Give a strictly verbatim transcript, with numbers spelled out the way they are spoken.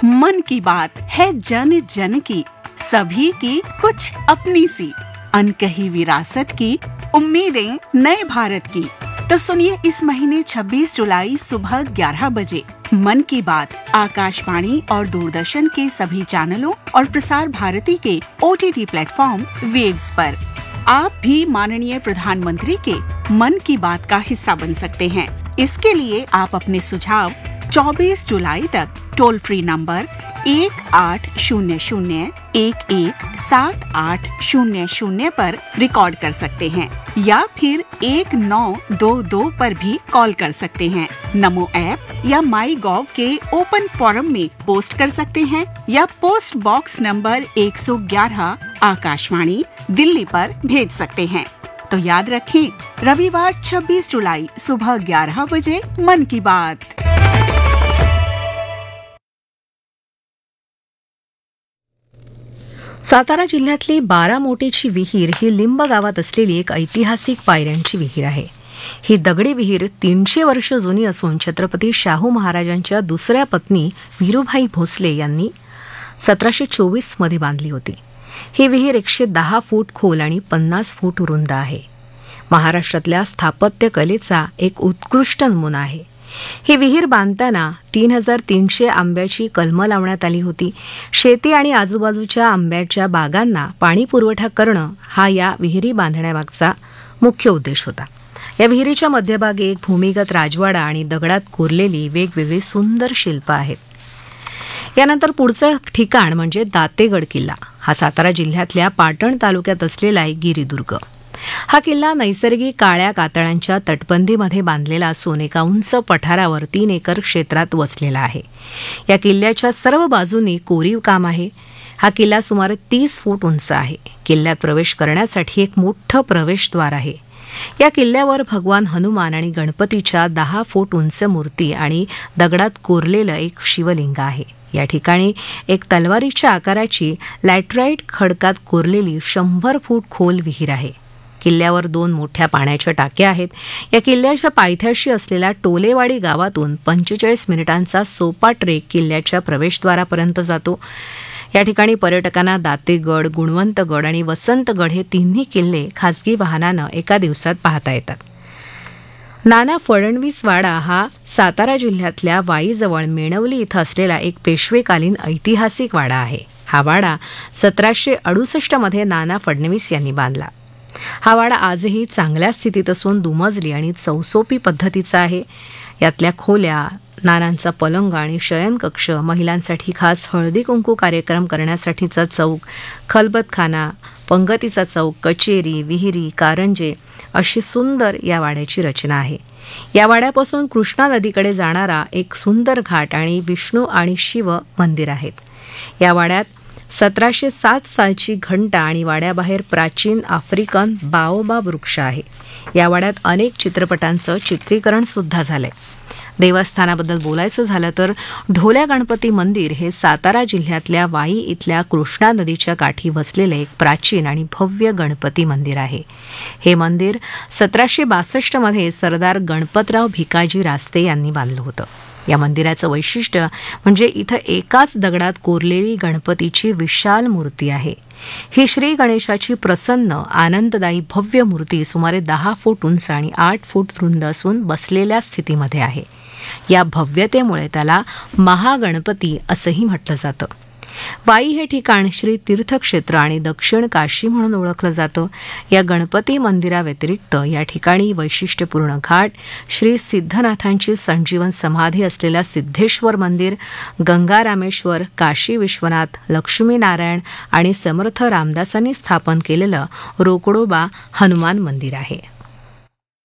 मन की बात है जन जन की, सभी की कुछ अपनी सी, अनकही विरासत की, उम्मीदें नए भारत की। तो सुनिए इस महीने छब्बीस जुलाई सुबह ग्यारह बजे मन की बात आकाशवाणी और दूरदर्शन के सभी चैनलों और प्रसार भारती के ओटीटी प्लेटफॉर्म वेव्स पर। आप भी माननीय प्रधानमंत्री के मन की बात का हिस्सा बन सकते हैं। इसके लिए आप अपने सुझाव चौबीस जुलाई तक टोल फ्री नंबर एक आठ शून्य शून्य एक एक सात आठ शून्य शून्य पर रिकॉर्ड कर सकते हैं या फिर एक नौ दो दो पर भी कॉल कर सकते हैं। नमो ऐप या माई गॉव के ओपन फोरम में पोस्ट कर सकते हैं या पोस्ट बॉक्स नंबर एक सौ ग्यारह आकाशवाणी दिल्ली पर भेज सकते हैं। तो याद रखें, रविवार छब्बीस जुलाई सुबह ग्यारह बजे मन की बात। सातारा जिल्ह्यातली बारामोटेची विहीर ही लिंब गावात असलेली एक ऐतिहासिक पायऱ्यांची विहीर आहे. ही दगडी विहीर तीनशे वर्ष जुनी असून छत्रपती शाहू महाराजांच्या दुसऱ्या पत्नी वीरूभाई भोसले यांनी सतराशे चोवीस मध्ये बांधली होती. ही विहीर एकशे दहा फूट खोल आणि पन्नास फूट रुंद आहे. महाराष्ट्रातल्या स्थापत्य कलेचा एक उत्कृष्ट नमुना आहे. ही विहीर बांधताना तीन हजार तीनशे आंब्याची कलमं लावण्यात आली होती. शेती आणि आजूबाजूच्या आंब्याच्या बागांना पाणी पुरवठा करणं हा या विहिरी बांधण्यामागचा मुख्य उद्देश होता. या विहिरीच्या मध्यभागी एक भूमिगत राजवाडा आणि दगडात कोरलेली वेगवेगळी सुंदर शिल्प आहेत. यानंतर पुढचं ठिकाण म्हणजे दातेगड किल्ला. हा सातारा जिल्ह्यातल्या पाटण तालुक्यात असलेला एक गिरिदुर्ग. हा किल्ला नैसर्गिक काळ्या कातळांच्या तटबंदीमध्ये बांधलेला असून एका उंच पठारावर तीन एकर क्षेत्रात वसलेला आहे. या किल्ल्याच्या सर्व बाजूंनी कोरीव काम आहे. हा किल्ला सुमारे तीस फूट उंच आहे. किल्ल्यात प्रवेश करण्यासाठी एक मोठं प्रवेशद्वार आहे. या किल्ल्यावर भगवान हनुमान आणि गणपतीच्या दहा फूट उंच मूर्ती आणि दगडात कोरलेलं एक शिवलिंग आहे. या ठिकाणी एक तलवारीच्या आकाराची लॅटराईट खडकात कोरलेली शंभर फूट खोल विहीर आहे. किल्ल्यावर दोन मोठ्या पाण्याच्या टाक्या आहेत. या किल्ल्याच्या पायथ्याशी असलेल्या टोलेवाडी गावातून पंचेचाळीस मिनिटांचा सोपा ट्रेक किल्ल्याच्या प्रवेशद्वारापर्यंत जातो. या ठिकाणी पर्यटकांना दातेगड, गुणवंतगड आणि वसंतगड हे तिन्ही किल्ले खासगी वाहनानं एका दिवसात पाहता येतात. नाना फडणवीस वाडा हा सातारा जिल्ह्यातल्या वाईजवळ मेणवली इथं असलेला एक पेशवेकालीन ऐतिहासिक वाडा आहे. हा वाडा सतराशे अडुसष्ट मध्ये नाना फडणवीस यांनी बांधला. हा वाडा आजही चांगल्या स्थितीत असून दुमजली आणि चौसोपी पद्धतीचा आहे. यातल्या खोल्या, नानांचा पलंग आणि शयनकक्ष, महिलांसाठी खास हळदी कुंकू कार्यक्रम करण्यासाठीचा चौक, खलबतखाना, पंगतीचा चौक, कचेरी, विहिरी, कारंजे अशी सुंदर या वाड्याची रचना आहे. या वाड्यापासून कृष्णा नदीकडे जाणारा एक सुंदर घाट आणि विष्णू आणि शिव मंदिर आहेत. या वाड्यात सतराशे सात सालची घंटा आणि वाड्याबाहेर प्राचीन आफ्रिकन बाओबा वृक्ष आहे. या वाड्यात अनेक चित्रपटांचं चित्रीकरण सुद्धा झालंय. देवस्थानाबद्दल बोलायचं झालं तर ढोल्या गणपती मंदिर हे सातारा जिल्ह्यातल्या वाई इथल्या कृष्णा नदीच्या काठी वसलेले एक प्राचीन आणि भव्य गणपती मंदिर आहे. हे मंदिर सतराशे बासष्ट मध्ये सरदार गणपतराव भिकाजी रास्ते यांनी बांधलं होतं. या मंदिराचं वैशिष्ट्य म्हणजे इथं एकाच दगडात कोरलेली गणपतीची विशाल मूर्ती आहे. ही श्री गणेशाची प्रसन्न आनंददायी भव्य मूर्ती सुमारे दहा फूट उंच आणि आठ फूट रुंद असून बसलेल्या स्थितीमध्ये आहे. या भव्यतेमुळे त्याला महागणपती असंही म्हटलं जातं. वाई हे ठिकाण श्री तीर्थक्षेत्र आणि दक्षिण काशी म्हणून ओळखलं जातं. या गणपती मंदिराव्यतिरिक्त या ठिकाणी वैशिष्ट्यपूर्ण घाट, श्री सिद्धनाथांची संजीवन समाधी असलेल्या सिद्धेश्वर मंदिर, गंगा रामेश्वर, काशी विश्वनाथ, लक्ष्मीनारायण आणि समर्थ रामदासांनी स्थापन केलेलं रोकडोबा हनुमान मंदिर आहे.